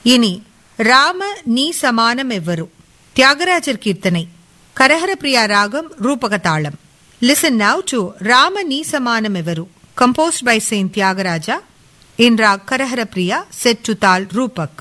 இனி ராம நீ சமானம் எவ்வரு தியாகராஜர் கீர்த்தனை கரஹர பிரியா ராகம் ரூபக தாளம். Listen now to Rama Ni Samanam Evaru, composed by Saint Tyagaraja in Rag Karahara Priya, set to Tal Rupak.